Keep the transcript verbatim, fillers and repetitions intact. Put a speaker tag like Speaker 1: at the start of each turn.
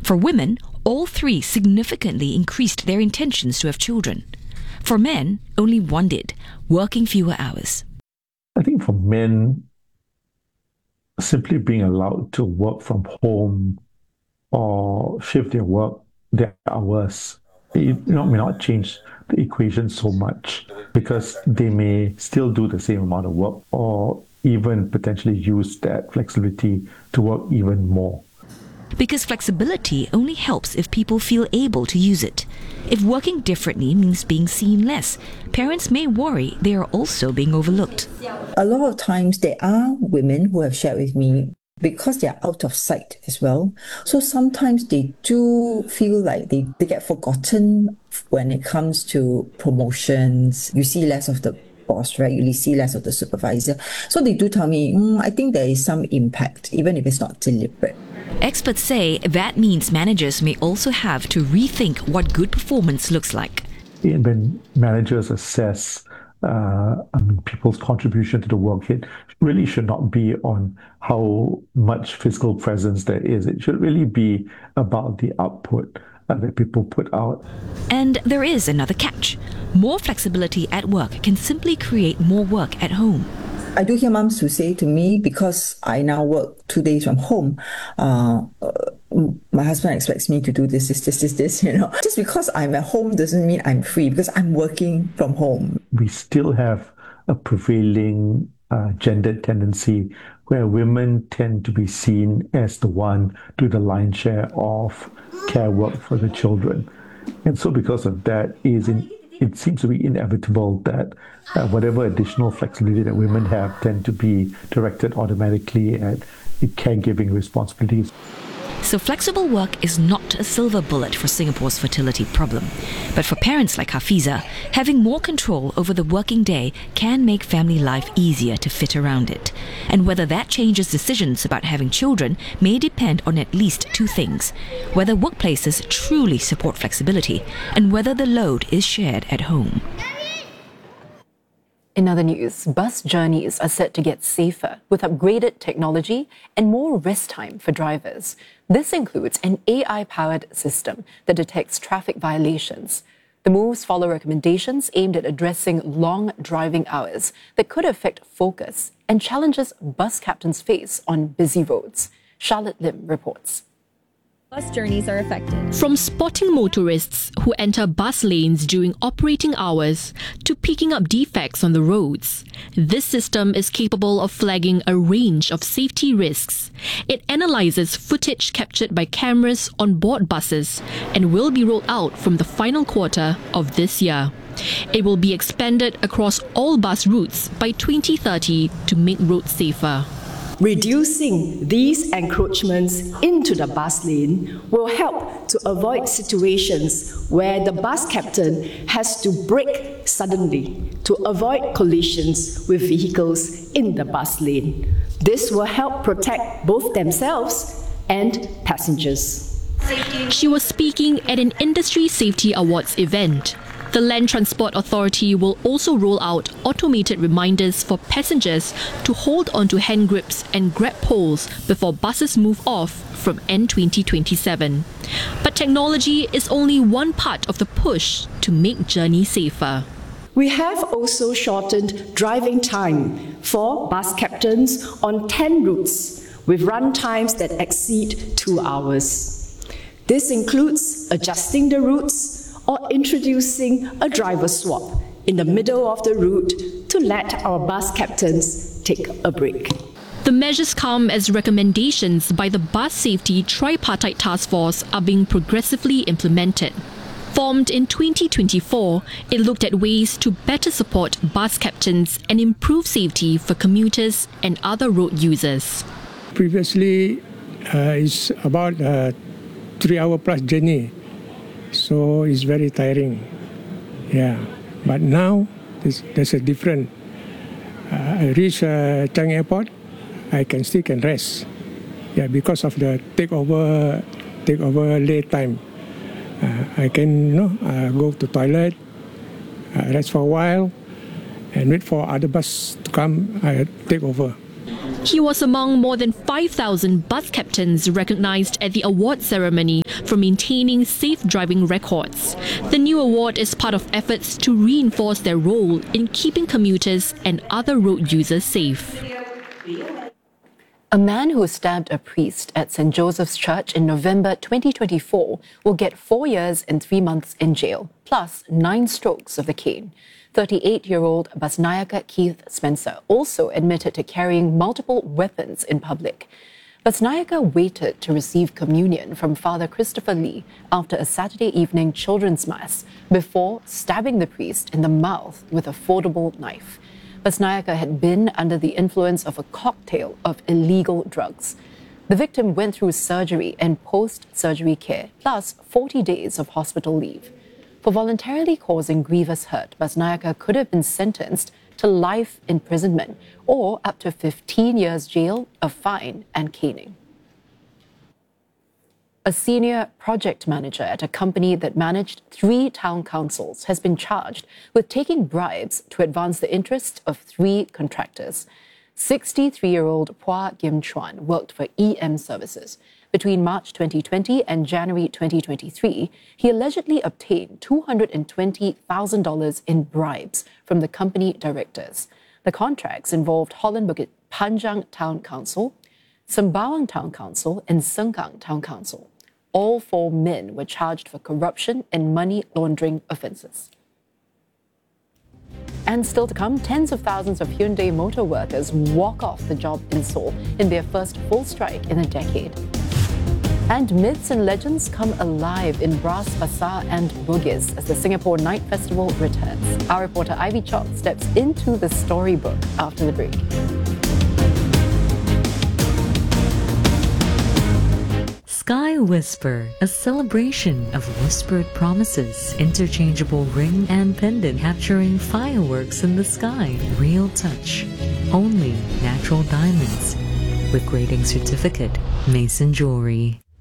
Speaker 1: For women, all three significantly increased their intentions to have children. For men, only one did, working fewer hours.
Speaker 2: I think for men, simply being allowed to work from home or shift their work, their hours, it you know, may not change the equation so much because they may still do the same amount of work or even potentially use that flexibility to work even more.
Speaker 1: Because flexibility only helps if people feel able to use it. If working differently means being seen less, parents may worry they are also being overlooked.
Speaker 3: A lot of times there are women who have shared with me because they are out of sight as well. So sometimes they do feel like they, they get forgotten when it comes to promotions. You see less of the boss, right? You see less of the supervisor. So they do tell me, mm, I think there is some impact, even if it's not deliberate.
Speaker 1: Experts say that means managers may also have to rethink what good performance looks like.
Speaker 2: When managers assess uh, I mean, people's contribution to the work, it really should not be on how much physical presence there is. It should really be about the output uh, that people put out.
Speaker 1: And there is another catch. More flexibility at work can simply create more work at home.
Speaker 3: I do hear mums who say to me, because I now work two days from home, uh, uh, my husband expects me to do this, this, this, this, this, you know. Just because I'm at home doesn't mean I'm free, because I'm working from home.
Speaker 2: We still have a prevailing uh, gendered tendency where women tend to be seen as the one doing the lion's share of care work for the children. And so because of that, is in it seems to be inevitable that uh, whatever additional flexibility that women have tend to be directed automatically at caregiving responsibilities.
Speaker 1: So flexible work is not a silver bullet for Singapore's fertility problem. But for parents like Hafiza, having more control over the working day can make family life easier to fit around it. And whether that changes decisions about having children may depend on at least two things: whether workplaces truly support flexibility and whether the load is shared at home.
Speaker 4: In other news, bus journeys are set to get safer with upgraded technology and more rest time for drivers. This includes an A I-powered system that detects traffic violations. The moves follow recommendations aimed at addressing long driving hours that could affect focus and challenges bus captains face on busy roads. Charlotte Lim reports.
Speaker 5: Bus journeys are affected.
Speaker 6: From spotting motorists who enter bus lanes during operating hours to picking up defects on the roads, this system is capable of flagging a range of safety risks. It analyzes footage captured by cameras on board buses and will be rolled out from the final quarter of this year. It will be expanded across all bus routes by twenty thirty to make roads safer.
Speaker 7: Reducing these encroachments into the bus lane will help to avoid situations where the bus captain has to brake suddenly to avoid collisions with vehicles in the bus lane. This will help protect both themselves and passengers.
Speaker 6: She was speaking at an Industry Safety Awards event. The Land Transport Authority will also roll out automated reminders for passengers to hold onto hand grips and grab poles before buses move off from N twenty twenty-seven. But technology is only one part of the push to make journeys safer.
Speaker 7: We have also shortened driving time for bus captains on ten routes with run times that exceed two hours. This includes adjusting the routes or introducing a driver swap in the middle of the route to let our bus captains take a break.
Speaker 6: The measures come as recommendations by the Bus Safety Tripartite Task Force are being progressively implemented. Formed in twenty twenty-four, it looked at ways to better support bus captains and improve safety for commuters and other road users.
Speaker 8: Previously, uh, it's about a three-hour plus journey. So it's very tiring, yeah. But now there's, there's a different. Uh, I reach uh, Changi Airport, I can still can rest, yeah, because of the takeover, takeover late time. Uh, I can, you know, uh, go to toilet, uh, rest for a while, and wait for other bus to come. I take over.
Speaker 6: He was among more than five thousand bus captains recognized at the award ceremony for maintaining safe driving records. The new award is part of efforts to reinforce their role in keeping commuters and other road users safe.
Speaker 4: A man who stabbed a priest at Saint Joseph's Church in November twenty twenty-four will get four years and three months in jail, plus nine strokes of the cane. thirty-eight-year-old Basnayaka Keith Spencer also admitted to carrying multiple weapons in public. Basnayaka waited to receive communion from Father Christopher Lee after a Saturday evening children's mass before stabbing the priest in the mouth with a foldable knife. Basnayaka had been under the influence of a cocktail of illegal drugs. The victim went through surgery and post-surgery care, plus forty days of hospital leave. For voluntarily causing grievous hurt, Basnayaka could have been sentenced to life imprisonment or up to fifteen years jail, a fine and caning. A senior project manager at a company that managed three town councils has been charged with taking bribes to advance the interests of three contractors. sixty-three-year-old Phua Kim Chuan worked for E M Services. Between March twenty twenty and January twenty twenty-three, he allegedly obtained two hundred twenty thousand dollars in bribes from the company directors. The contracts involved Holland Bukit Panjang Town Council, Sembawang Town Council, and Sengkang Town Council. All four men were charged for corruption and money laundering offences. And still to come, tens of thousands of Hyundai motor workers walk off the job in Seoul in their first full strike in a decade. And myths and legends come alive in Bras Basah and Bugis as the Singapore Night Festival returns. Our reporter Ivy Chok steps into the storybook after the break.
Speaker 1: Sky Whisper, a celebration of whispered promises, interchangeable ring and pendant capturing fireworks in the sky, real touch, only natural diamonds, with grading certificate, Mason Jewelry.